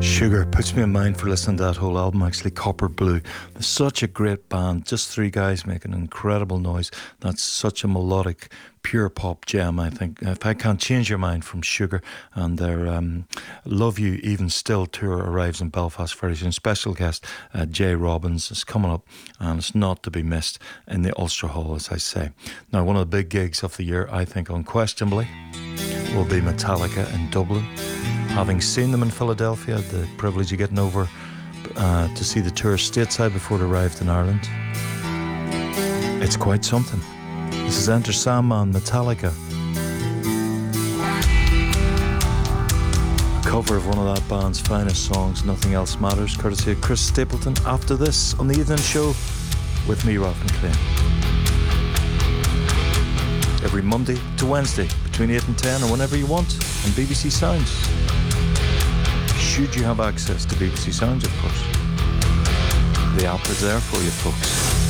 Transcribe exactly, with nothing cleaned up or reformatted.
Sugar puts me in mind for listening to that whole album, actually. Copper Blue. They're such a great band. Just three guys making incredible noise. That's such a melodic, pure pop gem, I think. If I Can't Change Your Mind from Sugar, and their um, Love You Even Still tour arrives in Belfast very soon. Special guest uh, Jay Robbins is coming up, and it's not to be missed in the Ulster Hall, as I say. Now, one of the big gigs of the year, I think, unquestionably, will be Metallica in Dublin. Having seen them in Philadelphia, the privilege of getting over uh, to see the tour stateside before it arrived in Ireland, it's quite something. This is Enter Sandman, Metallica. A cover of one of that band's finest songs, Nothing Else Matters, courtesy of Chris Stapleton. After this, on the evening show, with me, Ralph McLean. Every Monday to Wednesday, between eight and ten, or whenever you want, on B B C Sounds. Should you have access to B B C Sounds, of course. The app is there for you, folks.